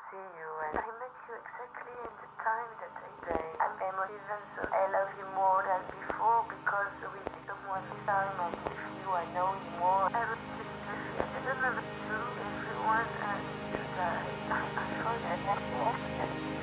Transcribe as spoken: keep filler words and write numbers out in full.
see you, and I met you exactly in the time that I say I'm emotive and so I love you